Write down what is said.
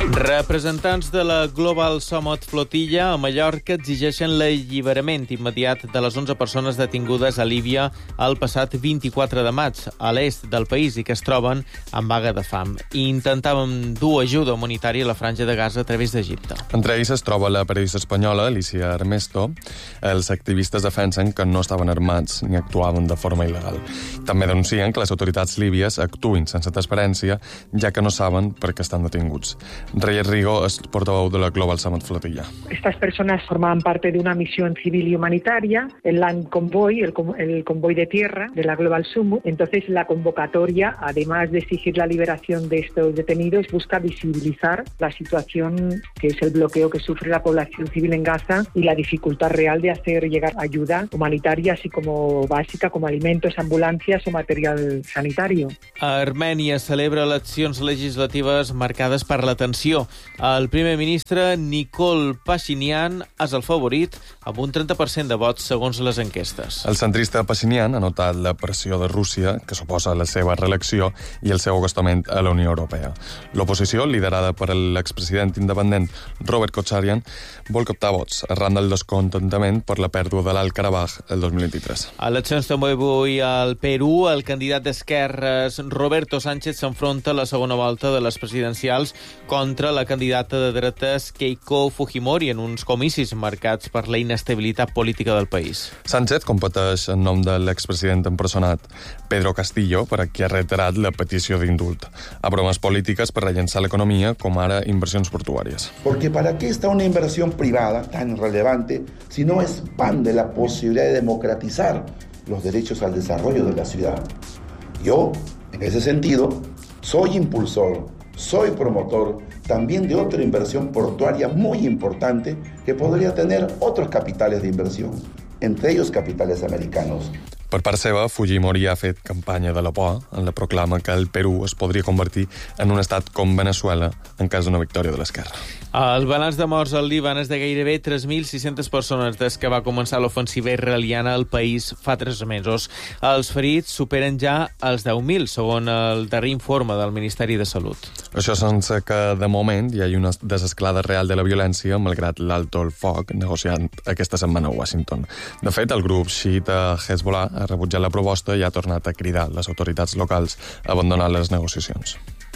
Representants de la Global Summit Flotilla a Mallorca exigeixen l'alliberament immediat de les 11 persones detingudes a Líbia el passat 24 de maig, a l'est del país, i que es troben en vaga de fam. I intentàvem dur ajuda humanitària a la franja de Gaza a través d'Egipte. Entre ells es troba la periodista espanyola Alicia Armesto. Els activistes defensen que no estaven armats ni actuaven de forma il·legal. També denuncien que les autoritats líbies actuïn sense transparència, ja que no saben per què estan detinguts. Reyes Rigo es portavoz de la Global Summit Flotilla. Estas personas formaban parte de una misión civil y humanitaria, el Land Convoy, el convoy de tierra de la Global Summit. Entonces, la convocatoria, además de exigir la liberación de estos detenidos, busca visibilizar la situación que es el bloqueo que sufre la población civil en Gaza y la dificultad real de hacer llegar ayuda humanitaria, así como básica, como alimentos, ambulancias o material sanitario. Armènia celebra eleccions legislatives marcades per la tensió. El primer ministre Nikol Pashinyan és el favorit amb un 30% de vots segons les enquestes. El centrista Pashinyan ha notat la pressió de Rússia, que suposa la seva reelecció i el seu acostament a la Unió Europea. L'oposició, liderada per l'expresident independent Robert Kocharyan, vol captar vots arran del descontentament per la pèrdua de l'Alt Karabakh el 2023. Eleccions també avui al Perú. El candidat d'esquerres Roberto Sánchez s'enfronta a la segona volta de les presidencials contra la candidata de dretes Keiko Fujimori en uns comicis marcats per la inestabilitat política del país. Sánchez competeix en nom de l'expresident empresonat Pedro Castillo, per a qui ha reiterat la petició d'indult. A bromes polítiques per rellençar l'economia, com ara inversions portuàries. Porque ¿para qué está una inversión privada tan relevante si no expande la posibilidad de democratizar los derechos al desarrollo de la ciudad? Yo, en ese sentido, soy impulsor, soy promotor también de otra inversión portuaria muy importante que podría tener otros capitales de inversión, entre ellos capitales americanos. Per part seva, Fujimori ha fet campanya de la por en la proclama que el Perú es podria convertir en un estat com Venezuela en cas d'una victòria de l'esquerra. El balanç de morts al Líban és de gairebé 3.600 persones des que va començar l'ofensiva israeliana al país fa 3 mesos. Els ferits superen ja els 10.000, segons el darrer informe del Ministeri de Salut. Això sense que, de moment, hi hagi una desescalada real de la violència, malgrat l'alto el foc negociat aquesta setmana a Washington. De fet, el grup xiita Hezbollah ha rebutjat la proposta i ha tornat a cridar les autoritats locals a abandonar les negociacions.